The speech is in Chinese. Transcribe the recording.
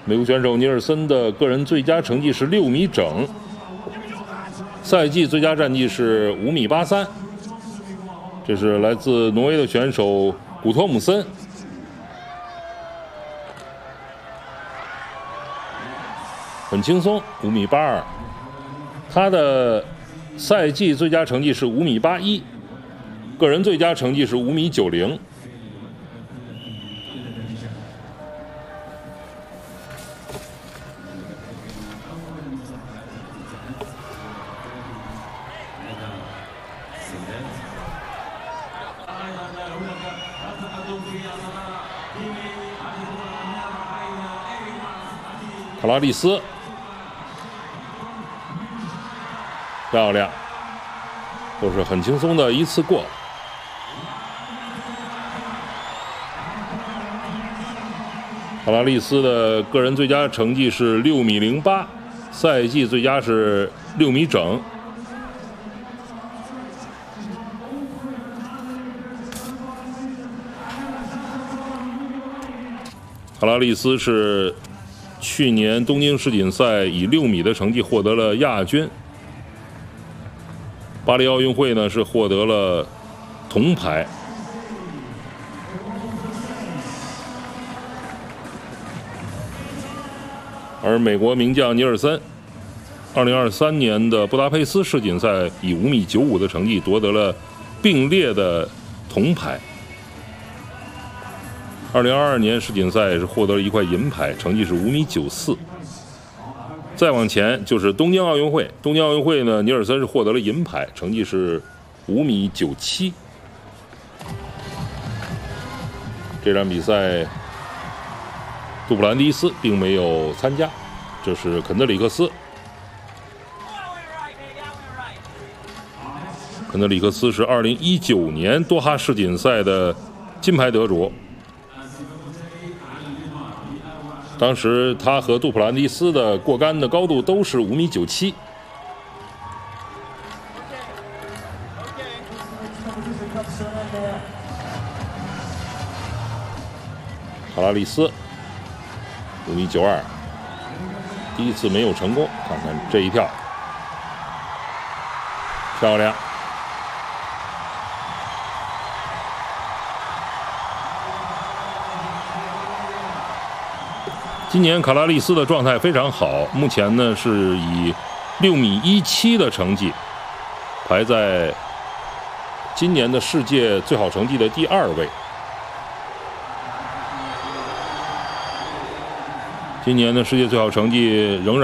美国选手尼尔森的个人最佳成绩是6米整，赛季最佳战绩是5米83。这是来自挪威的选手古托姆森。很轻松，5米82。他的赛季最佳成绩是5米81，个人最佳成绩是5米90。卡拉利斯，漂亮，都是很轻松的一次过。卡拉利斯的个人最佳成绩是6米08，赛季最佳是6米整。卡拉利斯是去年东京世锦赛以6米的成绩获得了亚军，巴黎奥运会呢是获得了铜牌。而美国名将尼尔森2023年的布达佩斯世锦赛以5米95的成绩夺得了并列的铜牌。2022年世锦赛是获得了1块银牌，成绩是5米94。再往前就是东京奥运会，东京奥运会呢，尼尔森是获得了银牌，成绩是5米97。这场比赛，杜普兰蒂斯并没有参加，这是肯德里克斯。肯德里克斯是2019年多哈世锦赛的金牌得主。当时他和杜普兰蒂斯的过杆的高度都是5米97。卡拉利斯5米92，第一次没有成功，看看这一跳，漂亮。今年卡拉利斯的状态非常好，目前呢是以6米17的成绩排在今年的世界最好成绩的第2位。今年的世界最好成绩仍然